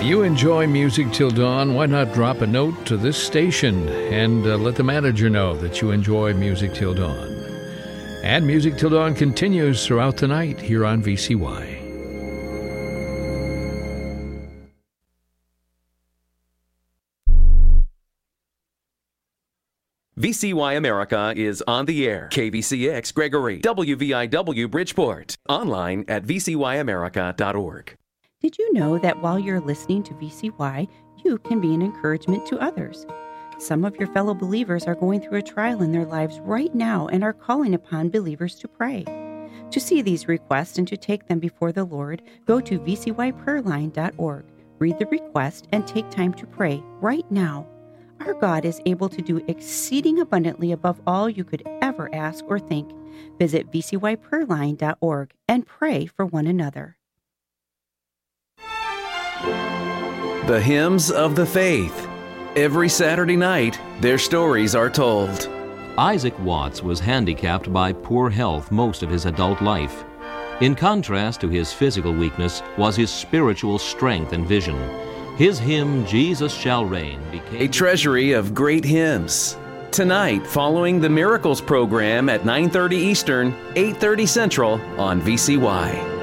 You enjoy Music Till Dawn, why not drop a note to this station and let the manager know that you enjoy Music Till Dawn. And Music Till Dawn continues throughout the night here on VCY. VCY America is on the air. KVCX Gregory, WVIW Bridgeport. Online at vcyamerica.org. Did you know that while you're listening to VCY, you can be an encouragement to others? Some of your fellow believers are going through a trial in their lives right now and are calling upon believers to pray. To see these requests and to take them before the Lord, go to vcyprayerline.org, read the request, and take time to pray right now. Our God is able to do exceeding abundantly above all you could ever ask or think. Visit vcyprayerline.org and pray for one another. The Hymns of the Faith. Every Saturday night, their stories are told. Isaac Watts was handicapped by poor health most of his adult life. In contrast to his physical weakness was his spiritual strength and vision. His hymn, Jesus Shall Reign, became a treasury of great hymns. Tonight, following the Miracles program at 9:30 Eastern, 8:30 Central on VCY.